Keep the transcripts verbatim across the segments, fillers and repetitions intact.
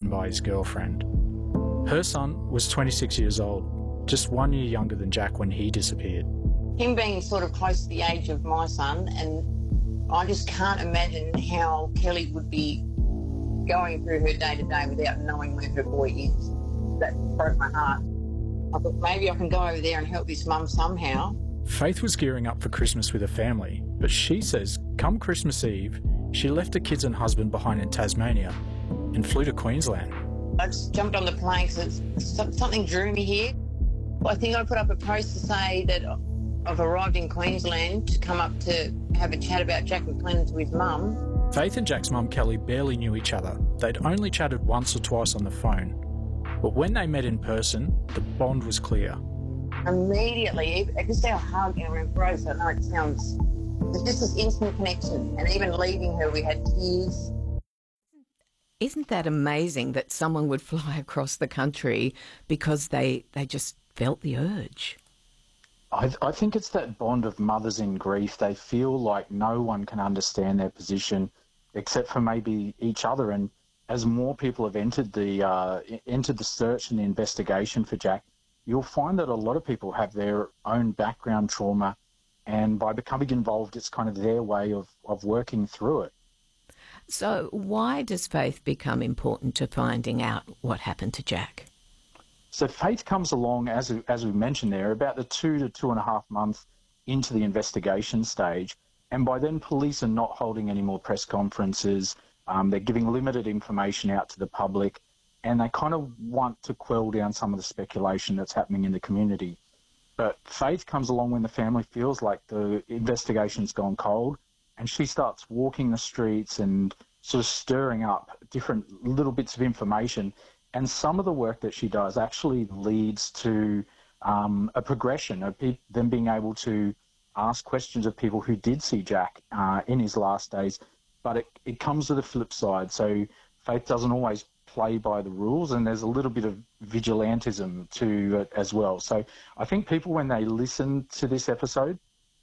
beaten by his girlfriend. Her son was twenty-six years old, just one year younger than Jack when he disappeared. Him being sort of close to the age of my son, and I just can't imagine how Kelly would be going through her day-to-day without knowing where her boy is. That broke my heart. I thought maybe I can go over there and help this mum somehow. Faith was gearing up for Christmas with her family, but she says come Christmas Eve, she left her kids and husband behind in Tasmania and flew to Queensland. I just jumped on the plane because something drew me here. I think I put up a post to say that I've arrived in Queensland to come up to have a chat about Jack McLennan to his mum. Faith and Jack's mum Kelly barely knew each other. They'd only chatted once or twice on the phone. But when they met in person, the bond was clear. Immediately, just our hug and our embrace, I know it sounds, it's just this instant connection. And even leaving her, we had tears. Isn't that amazing that someone would fly across the country because they, they just felt the urge? I, I think it's that bond of mothers in grief. They feel like no one can understand their position except for maybe each other. And as more people have entered the uh, entered the search and the investigation for Jack, you'll find that a lot of people have their own background trauma, and by becoming involved, it's kind of their way of, of working through it. So why does Faith become important to finding out what happened to Jack? So Faith comes along, as, as we mentioned there, about the two to two and a half months into the investigation stage, and by then police are not holding any more press conferences. Um, they're giving limited information out to the public, and they kind of want to quell down some of the speculation that's happening in the community. But Faith comes along when the family feels like the investigation's gone cold, and she starts walking the streets and sort of stirring up different little bits of information. And some of the work that she does actually leads to um, a progression of pe- them being able to ask questions of people who did see Jack uh, in his last days. But it, it comes with a flip side. So Faith doesn't always play by the rules, and there's a little bit of vigilantism to it as well. So I think people, when they listen to this episode,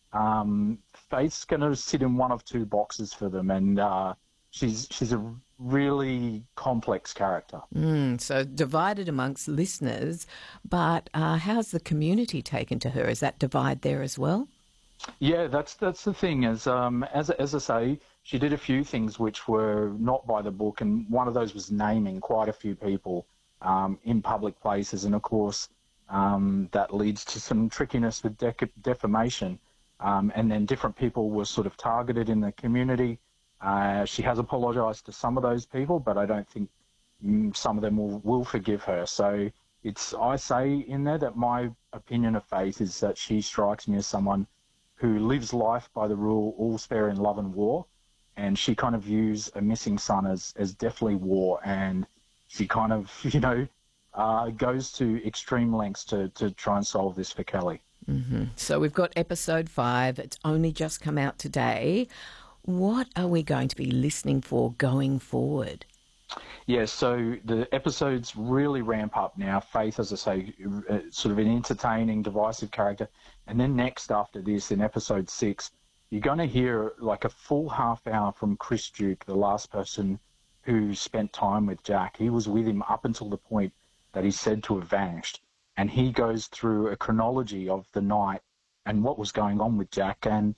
um, Faith's going to sit in one of two boxes for them, and uh, she's she's a really complex character. Mm, so divided amongst listeners, but uh, how's the community taken to her? Is that divide there as well? Yeah, that's that's the thing. As um as as I say, she did a few things which were not by the book, and one of those was naming quite a few people um, in public places, and of course um, that leads to some trickiness with de- defamation. Um, and then different people were sort of targeted in the community. Uh, she has apologised to some of those people, but I don't think mm, some of them will, will forgive her. So it's I say in there that my opinion of Faith is that she strikes me as someone who lives life by the rule, all's fair in love and war, and she kind of views a missing son as, as definitely war, and she kind of, you know, uh, goes to extreme lengths to, to try and solve this for Kelly. Mm-hmm. So we've got episode five. It's only just come out today. What are we going to be listening for going forward? Yeah, so the episodes really ramp up now. Faith, as I say, uh, sort of an entertaining, divisive character. And then next after this, in episode six, you're going to hear like a full half hour from Chris Duke, the last person who spent time with Jack. He was with him up until the point that he's said to have vanished. And he goes through a chronology of the night and what was going on with Jack. And,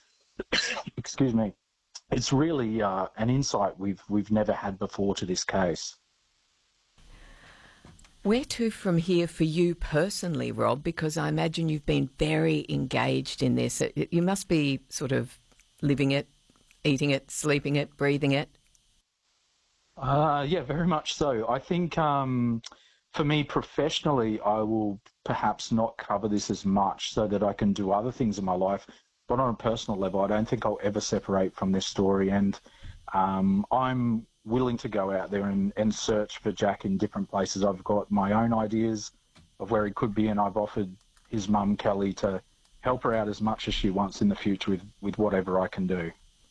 excuse me, it's really uh, an insight we've we've never had before to this case. Where to from here for you personally, Rob? Because I imagine you've been very engaged in this. You must be sort of living it, eating it, sleeping it, breathing it. Uh, yeah, very much so. I think um, for me professionally, I will perhaps not cover this as much so that I can do other things in my life. But on a personal level, I don't think I'll ever separate from this story. And um, I'm willing to go out there and, and search for Jack in different places. I've got my own ideas of where he could be, and I've offered his mum, Kelly, to help her out as much as she wants in the future with, with whatever I can do.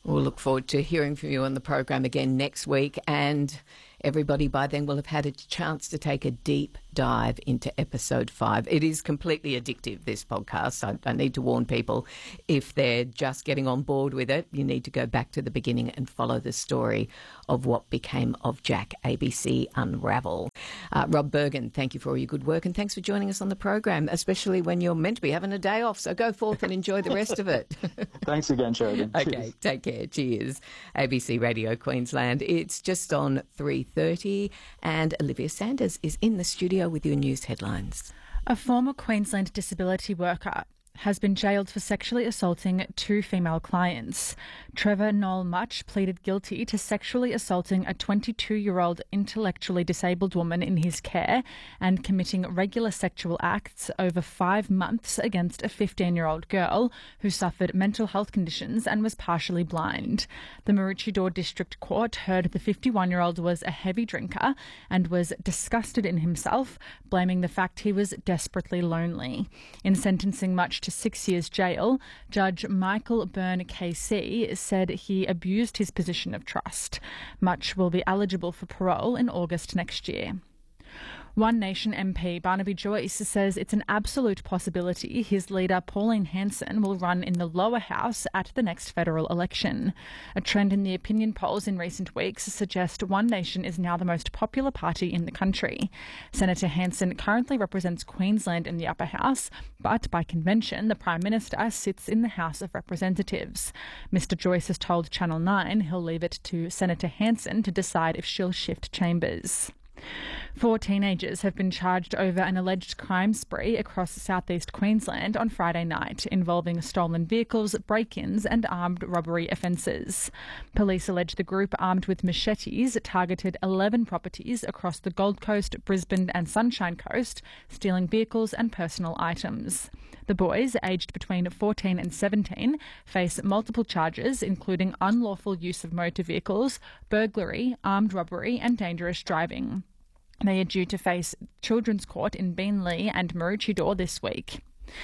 We'll look forward to hearing from you on the program again next week, and everybody by then will have had a chance to take a deep dive into episode five. It is completely addictive, this podcast. I, I need to warn people, if they're just getting on board with it, you need to go back to the beginning and follow the story of what became of Jack, A B C Unravel. Uh, Rob Bergen, thank you for all your good work, and thanks for joining us on the program, especially when you're meant to be having a day off. So go forth and enjoy the rest of it. Thanks again, Sheridan. Okay, Cheers. Take care. Cheers. A B C Radio Queensland. It's just on three thirty, and Olivia Sanders is in the studio with your news headlines. A former Queensland disability worker has been jailed for sexually assaulting two female clients. Trevor Noel Much pleaded guilty to sexually assaulting a twenty-two-year-old intellectually disabled woman in his care and committing regular sexual acts over five months against a fifteen-year-old girl who suffered mental health conditions and was partially blind. The Maroochydore District Court heard the fifty-one-year-old was a heavy drinker and was disgusted in himself, blaming the fact he was desperately lonely. In sentencing Much to six years jail, Judge Michael Byrne K C said he abused his position of trust. Much will be eligible for parole in August next year. One Nation M P Barnaby Joyce says it's an absolute possibility his leader Pauline Hanson will run in the lower house at the next federal election. A trend in the opinion polls in recent weeks suggests One Nation is now the most popular party in the country. Senator Hanson currently represents Queensland in the upper house, but by convention the Prime Minister sits in the House of Representatives. Mister Joyce has told Channel nine he'll leave it to Senator Hanson to decide if she'll shift chambers. Four teenagers have been charged over an alleged crime spree across southeast Queensland on Friday night, involving stolen vehicles, break-ins and armed robbery offences. Police allege the group, armed with machetes, targeted eleven properties across the Gold Coast, Brisbane and Sunshine Coast, stealing vehicles and personal items. The boys, aged between fourteen and seventeen, face multiple charges, including unlawful use of motor vehicles, burglary, armed robbery and dangerous driving. They are due to face Children's Court in Beenleigh and Maroochydore this week.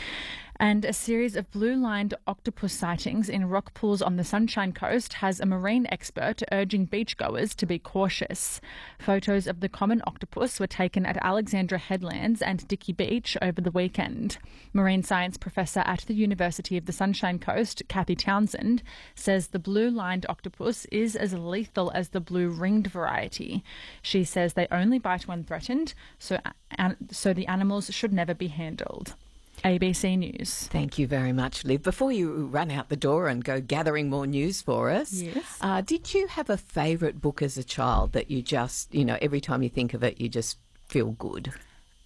And a series of blue-lined octopus sightings in rock pools on the Sunshine Coast has a marine expert urging beachgoers to be cautious. Photos of the common octopus were taken at Alexandra Headlands and Dickey Beach over the weekend. Marine science professor at the University of the Sunshine Coast, Kathy Townsend, says the blue-lined octopus is as lethal as the blue-ringed variety. She says they only bite when threatened, so, uh, so the animals should never be handled. A B C News. Thank you very much, Liv. Before you run out the door and go gathering more news for us, yes. uh, did you have a favourite book as a child that you just, you know, every time you think of it, you just feel good?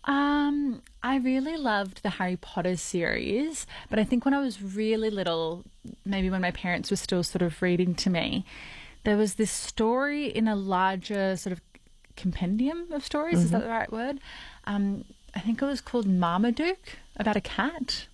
Um, I really loved the Harry Potter series, but I think when I was really little, maybe when my parents were still sort of reading to me, there was this story in a larger sort of compendium of stories, mm-hmm. is that the right word? Um, I think it was called Marmaduke, about a cat.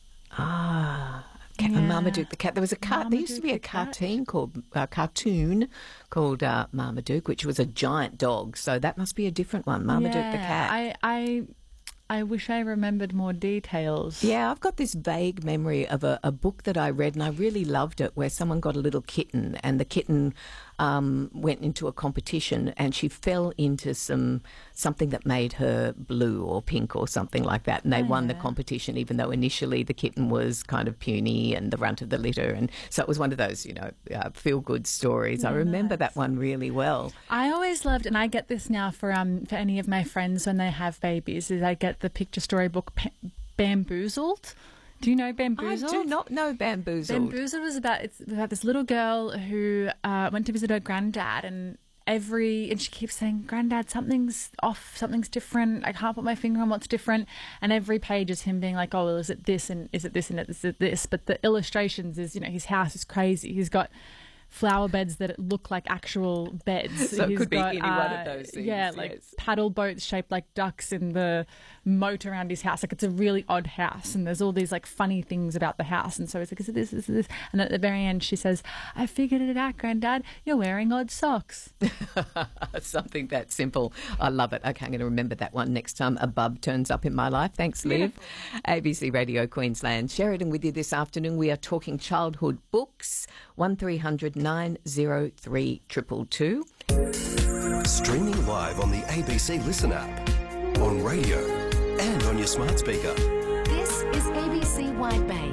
Ah, cat, yeah. Marmaduke the cat. There was a cat. Marmaduke there used to be a the cartoon cat. called uh, cartoon called uh, Marmaduke, which was a giant dog. So that must be a different one, Marmaduke yeah, the cat. I, I, I wish I remembered more details. Yeah, I've got this vague memory of a, a book that I read, and I really loved it, where someone got a little kitten, and the kitten um, went into a competition, and she fell into some something that made her blue or pink or something like that, and they oh, won yeah. the competition, even though initially the kitten was kind of puny and the runt of the litter, and so it was one of those, you know, uh, feel-good stories. Yeah, I remember nice. that one really well. I always loved, and I get this now for um for any of my friends when they have babies, is I get the picture storybook Bamboozled. Do you know Bamboozled? I do not know Bamboozled. Bamboozled was about it's about this little girl who uh, went to visit her granddad, and every and she keeps saying, "Granddad, something's off, something's different. I can't put my finger on what's different." And every page is him being like, "Oh, well, is it this and is it this and is it this?" But the illustrations is, you know, his house is crazy. He's got flower beds that look like actual beds. So it He's could be got, any uh, one of those things. Yeah, like yes. paddle boats shaped like ducks in the moat around his house. Like, it's a really odd house, and there's all these like funny things about the house. And so it's like, is it this, is it this? And at the very end, she says, "I figured it out, Granddad. You're wearing odd socks." Something that simple. I love it. Okay, I'm going to remember that one next time a bub turns up in my life. Thanks, Liv. A B C Radio Queensland. Sheridan with you this afternoon. We are talking childhood books. one three hundred nine zero three two two two. Streaming live on the A B C Listen app, on radio and on your smart speaker. This is A B C Wide Bay.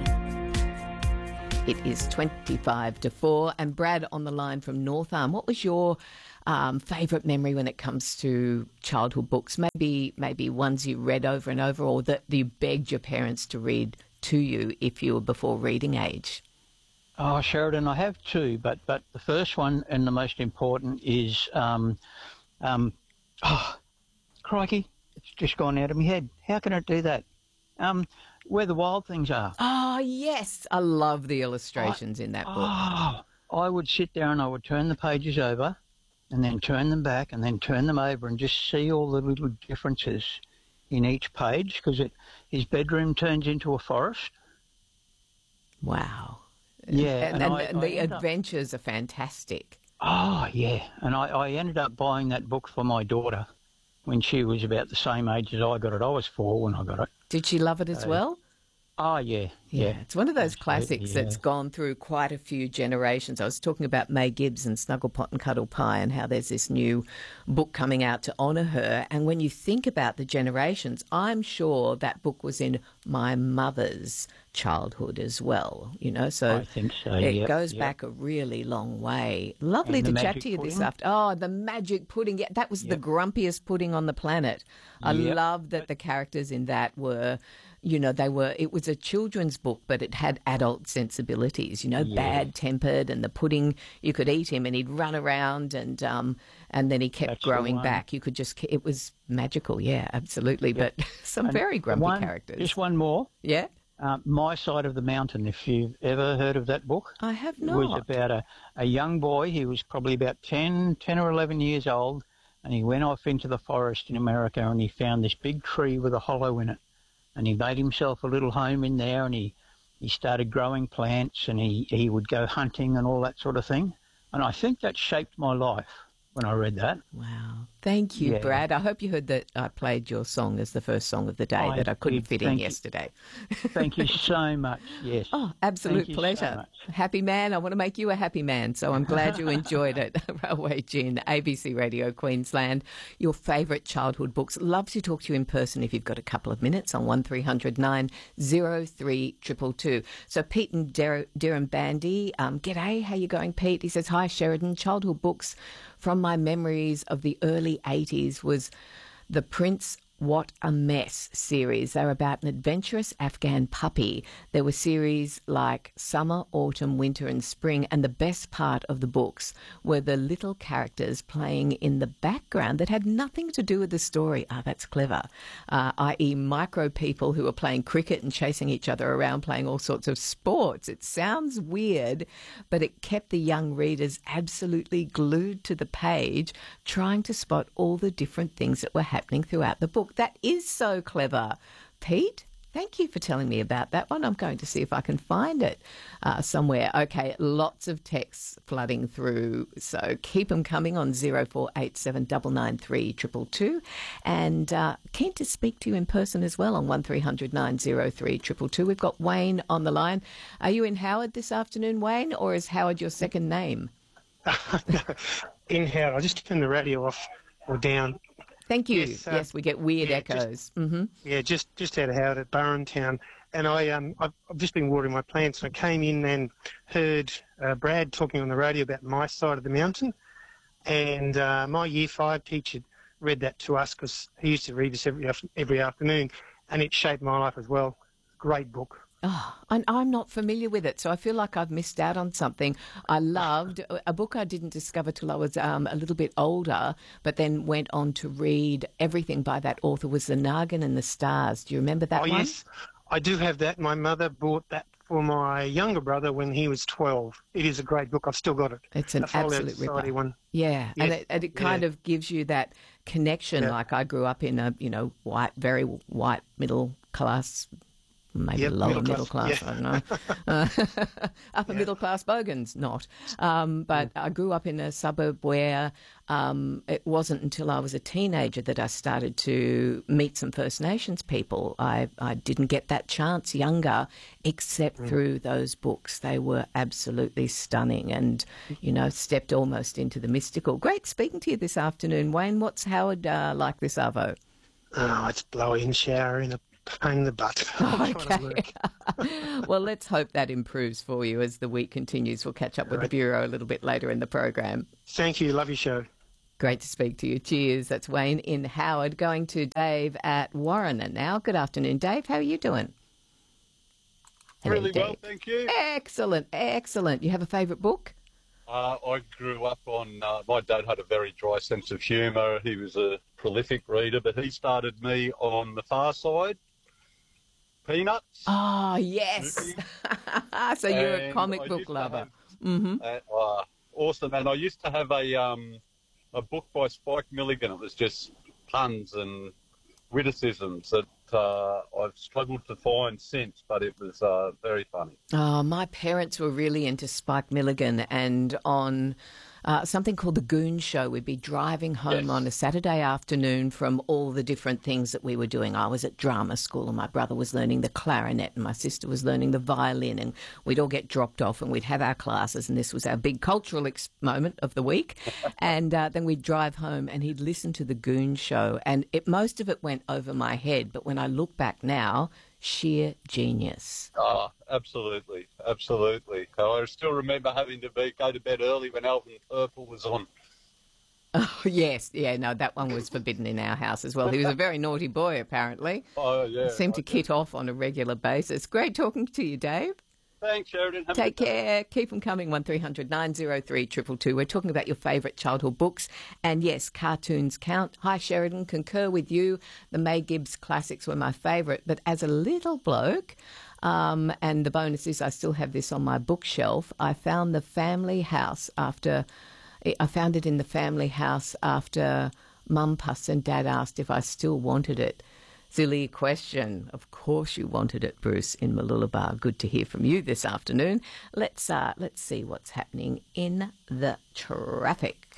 It is twenty-five to four, and Brad on the line from North Arm. What was your um, favourite memory when it comes to childhood books? Maybe maybe ones you read over and over, or that you begged your parents to read to you if you were before reading age? Oh, Sheridan, I have two, but but the first one and the most important is, um, um, oh, crikey, it's just gone out of my head. How can it do that? Um, Where the Wild Things Are. Oh, yes. I love the illustrations I, in that book. Oh, I would sit there and I would turn the pages over and then turn them back and then turn them over and just see all the little differences in each page, because it his bedroom turns into a forest. Wow. Yeah. And, and and, I, and I the end adventures up... are fantastic. Oh, yeah. And I, I ended up buying that book for my daughter when she was about the same age as I got it. I was four when I got it. Did she love it as uh, well? Oh, yeah, Yeah, yeah. it's one of those Absolutely, classics yeah. that's gone through quite a few generations. I was talking about May Gibbs and Snugglepot and Cuddle Pie and how there's this new book coming out to honour her. And when you think about the generations, I'm sure that book was in my mother's childhood as well, you know, so I think so, it yep, goes yep. back a really long way. Lovely And to the chat magic to you this pudding? afternoon. Oh, the magic pudding. Yeah, that was Yep. the grumpiest pudding on the planet. I Yep. love that the characters in that were, you know, they were, it was a children's book, but it had adult sensibilities, you know, Yeah. bad-tempered, and the pudding, you could eat him and he'd run around, and um, and then he kept That's the growing one. back. You could just, it was magical, yeah, absolutely. Yep. But some And very grumpy one, characters. Just one more. Yeah? Uh, My Side of the Mountain, if you've ever heard of that book. I have It was not. about a, a young boy. He was probably about ten, ten or eleven years old, and he went off into the forest in America and he found this big tree with a hollow in it. And he made himself a little home in there, and he, he started growing plants, and he, he would go hunting and all that sort of thing. And I think that shaped my life when I read that. Wow. Thank you, Yeah. Brad. I hope you heard that I played your song as the first song of the day I that I couldn't did. fit in Thank you. yesterday. Thank you so much. Yes. Oh, absolute Thank you so pleasure. much. Happy man. I want to make you a happy man, so I'm glad you enjoyed it. Railway Gin, A B C Radio Queensland. Your favourite childhood books. Love to talk to you in person if you've got a couple of minutes on one three hundred nine oh three two two two. So Pete and Der- Derren Bandy, um, g'day, how you going, Pete? He says, hi, Sheridan. Childhood books from my memories of the early eighties was The Prince What a Mess series. They're about an adventurous Afghan puppy. There were series like Summer, Autumn, Winter and Spring, and the best part of the books were the little characters playing in the background that had nothing to do with the story. Ah, that's clever. Uh, that is micro people who were playing cricket and chasing each other around, playing all sorts of sports. It sounds weird, but it kept the young readers absolutely glued to the page, trying to spot all the different things that were happening throughout the book. That is so clever. Pete, thank you for telling me about that one. I'm going to see if I can find it uh, somewhere. Okay, lots of texts flooding through, so keep them coming on zero four eight seven nine nine three two two two. And uh, keen to speak to you in person as well on one three hundred nine oh three two two two. We've got Wayne on the line. Are you in Howard this afternoon, Wayne, or is Howard your second name? In Howard. I just turned the radio off or down. Thank you. Yes, uh, yes, we get weird yeah, echoes. hmm Yeah, just just out of Howard at Burrentown, and I um I've, I've just been watering my plants, and I came in and heard uh, Brad talking on the radio about My Side of the Mountain, and uh, my Year Five teacher read that to us because he used to read this every af- every afternoon, and it shaped my life as well. Great book. Oh, and I'm not familiar with it, so I feel like I've missed out on something. I loved a book I didn't discover till I was um, a little bit older, but then went on to read everything by that author, was The Nargin and the Stars. Do you remember that oh one? yes, I do have that. My mother bought that for my younger brother when he was twelve. It is a great book. I've still got it. It's an A Folio absolute Society ripper. one. Yeah, and Yes, it, and it kind yeah. of gives you that connection. Yeah. Like I grew up in a, you know, white, very white middle class maybe Yep, lower middle middle class, class, yeah. I don't know. Uh, upper Yeah. middle class bogans, not. Um, but I grew up in a suburb where um, it wasn't until I was a teenager that I started to meet some First Nations people. I, I didn't get that chance younger, except Mm. through those books. They were absolutely stunning and, you know, stepped almost into the mystical. Great speaking to you this afternoon, Wayne. What's Howard uh, like this arvo? Oh, it's blowing, showering, a pain in the butt. I'm trying to work. Well, let's hope that improves for you as the week continues. We'll catch up with the Right. Bureau a little bit later in the program. Thank you. Love your show. Great to speak to you. Cheers. That's Wayne in Howard. Going to Dave at Warriner now. Good afternoon, Dave. How are you doing? Hello, Really well, Dave. thank you. Excellent, excellent. You have a favourite book? Uh, I grew up on, uh, my dad had a very dry sense of humour. He was a prolific reader, but he started me on The Far Side, Peanuts. Oh, yes. So you're a And comic I book used to lover. have- Mm-hmm. uh, uh, awesome. And I used to have a um, a book by Spike Milligan. It was just puns and witticisms that uh, I've struggled to find since, but it was uh, very funny. Oh, my parents were really into Spike Milligan, and on uh, something called The Goon Show, we'd be driving home Yes. on a Saturday afternoon from all the different things that we were doing. I was at drama school and my brother was learning the clarinet and my sister was learning the violin, and we'd all get dropped off and we'd have our classes, and this was our big cultural ex- moment of the week. And uh, then we'd drive home and he'd listen to The Goon Show, and it, most of it went over my head, but when I look back now, sheer genius. Ah, absolutely, absolutely. I still remember having to be go to bed early when Alvin Purple was on. Oh, yes. Yeah, no, that one was forbidden in our house as well. He was a very naughty boy, apparently. Oh, yeah. Seemed to I kit off on a regular basis. Great talking to you, Dave. Thanks, Sheridan. Have a Take good day. care. Keep them coming, one three hundred nine oh three two two two. We're talking about your favourite childhood books. And yes, cartoons count. Hi, Sheridan. Concur with you. The May Gibbs classics were my favourite. But as a little bloke, um, and the bonus is I still have this on my bookshelf, I found the family house after... I found it in the family house after Mum passed and Dad asked if I still wanted it. Silly question. Of course you wanted it, Bruce, in Mooloolaba. Good to hear from you this afternoon. Let's uh, let's see what's happening in the traffic.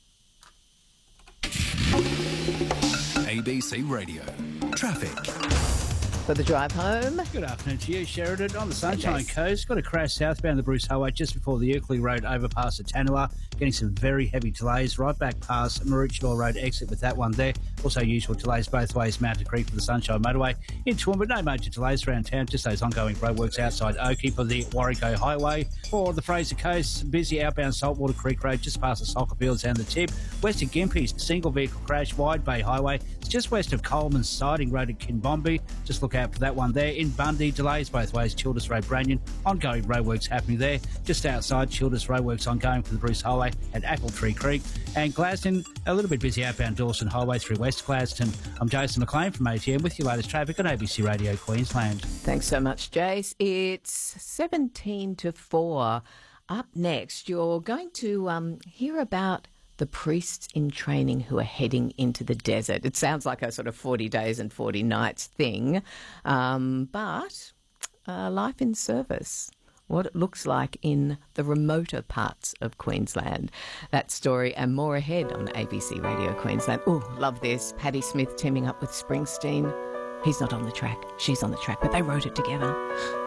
A B C Radio. Traffic. For the drive home. Good afternoon to you, Sheridan. On the Sunshine Yes. Coast, got a crash southbound the Bruce Highway just before the Euclid Road overpass at Tanua. Getting some very heavy delays right back past Maroochydore Road exit with that one there. Also usual delays both ways, Mountain Creek for the Sunshine Motorway. In Toowoomba, but no major delays around town, just those ongoing roadworks outside Oakey for the Warrego Highway. For the Fraser Coast, busy outbound Saltwater Creek Road just past the soccer fields and the tip. West of Gympie's, single vehicle crash, Wide Bay Highway. It's just west of Coleman's Siding Road at Kinbombi. Just look out for that one there. In Bundy, delays both ways, Childers Road, Brannion. Ongoing roadworks happening there. Just outside Childers, roadworks ongoing for the Bruce Highway at Apple Tree Creek. And Glaston, a little bit busy outbound Dawson Highway through West Glaston. I'm Jason McLean from A T M with your latest traffic on A B C Radio Queensland. Thanks so much, Jace. It's seventeen to four. Up next, you're going to um, hear about the priests in training who are heading into the desert. It sounds like a sort of forty days and forty nights thing, um, but uh, life in service, what it looks like in the remoter parts of Queensland. That story and more ahead on A B C Radio Queensland. Oh, love this. Patti Smith teaming up with Springsteen. He's not on the track, she's on the track, but they wrote it together.